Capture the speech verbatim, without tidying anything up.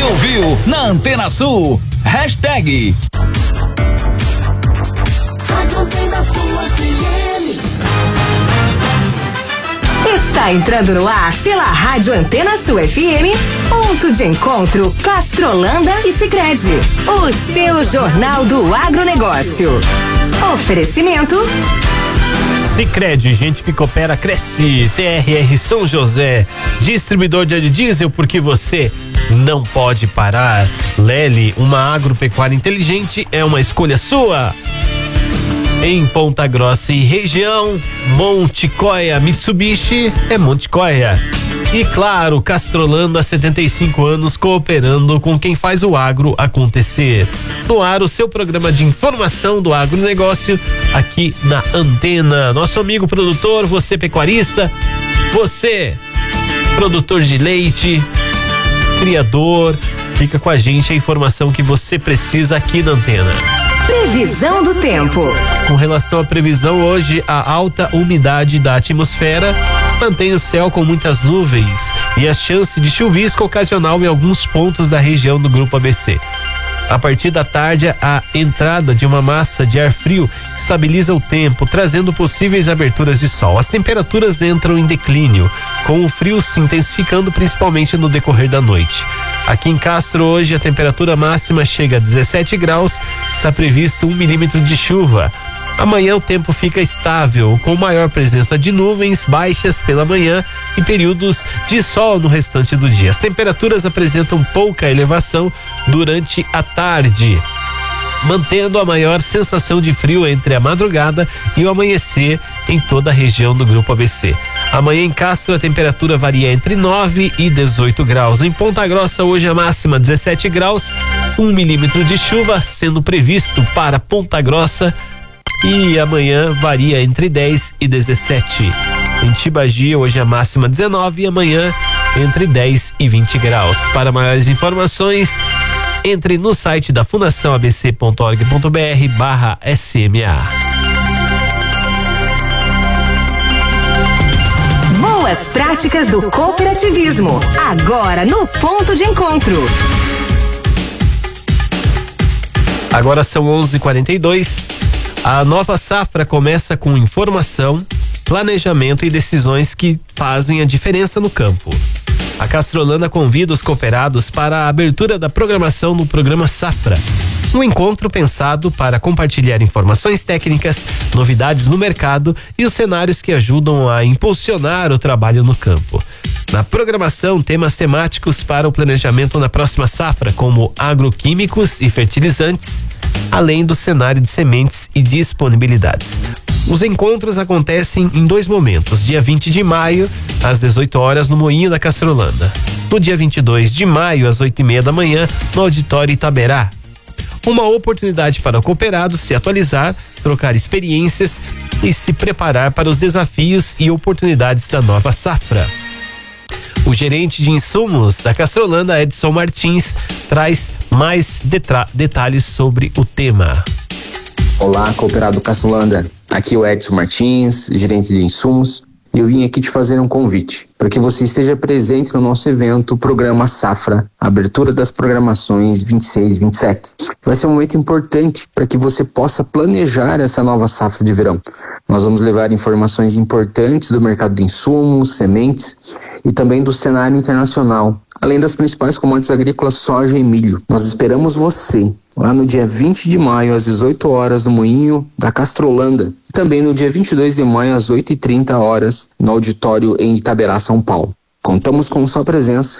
ouviu na Antena Sul. Hashtag Rádio Antena Sul F M. Está entrando no ar pela Rádio Antena Sul F M, ponto de encontro Castrolanda e Sicredi, o seu jornal do agronegócio. Oferecimento Sicredi, gente que coopera, cresce. T R R São José, distribuidor de diesel, porque você não pode parar. Lely, uma agropecuária inteligente, é uma escolha sua. Em Ponta Grossa e região, Monte Coia Mitsubishi é Monte Coia. E claro, Castrolanda há setenta e cinco anos cooperando com quem faz o agro acontecer. No ar, o seu programa de informação do agronegócio aqui na Antena. Nosso amigo produtor, você pecuarista, você produtor de leite, criador, fica com a gente a informação que você precisa aqui na Antena. Previsão do tempo. Com relação à previsão, hoje a alta umidade da atmosfera mantém o céu com muitas nuvens e a chance de chuvisco ocasional em alguns pontos da região do Grupo A B C. A partir da tarde, a entrada de uma massa de ar frio estabiliza o tempo, trazendo possíveis aberturas de sol. As temperaturas entram em declínio, com o frio se intensificando principalmente no decorrer da noite. Aqui em Castro, hoje, a temperatura máxima chega a dezessete graus, está previsto um milímetro de chuva. Amanhã o tempo fica estável, com maior presença de nuvens baixas pela manhã e períodos de sol no restante do dia. As temperaturas apresentam pouca elevação durante a tarde, mantendo a maior sensação de frio entre a madrugada e o amanhecer em toda a região do Grupo A B C. Amanhã em Castro a temperatura varia entre nove e dezoito graus. Em Ponta Grossa hoje a máxima dezessete graus, um milímetro de chuva sendo previsto para Ponta Grossa. E amanhã varia entre dez e dezessete. Em Tibagi, hoje a máxima dezenove e amanhã entre dez e vinte graus. Para maiores informações, entre no site da fundação a b c ponto org ponto b r barra S M A. Boas práticas do cooperativismo, agora no ponto de encontro. Agora são onze e quarenta e dois. A nova safra começa com informação, planejamento e decisões que fazem a diferença no campo. A Castrolanda convida os cooperados para a abertura da programação no programa Safra. Um encontro pensado para compartilhar informações técnicas, novidades no mercado e os cenários que ajudam a impulsionar o trabalho no campo. Na programação, temas temáticos para o planejamento na próxima safra, como agroquímicos e fertilizantes, além do cenário de sementes e disponibilidades. Os encontros acontecem em dois momentos, dia vinte de maio, às dezoito horas, no Moinho da Castrolanda. No dia vinte e dois de maio, às oito e meia da manhã, no Auditório Itaberá. Uma oportunidade para o cooperado se atualizar, trocar experiências e se preparar para os desafios e oportunidades da nova safra. O gerente de insumos da Castrolanda, Edson Martins, traz mais detra- detalhes sobre o tema. Olá, cooperado Castrolanda. Aqui é o Edson Martins, gerente de insumos, e eu vim aqui te fazer um convite para que você esteja presente no nosso evento Programa Safra, abertura das programações vinte e seis e vinte e sete. Vai ser um momento importante para que você possa planejar essa nova safra de verão. Nós vamos levar informações importantes do mercado de insumos, sementes e também do cenário internacional, além das principais commodities agrícolas, soja e milho. Nós esperamos você lá no dia vinte de maio, às dezoito horas, no Moinho da Castrolanda. E também no dia vinte e dois de maio, às oito e trinta horas, no auditório em Itaberá, São Paulo. Contamos com sua presença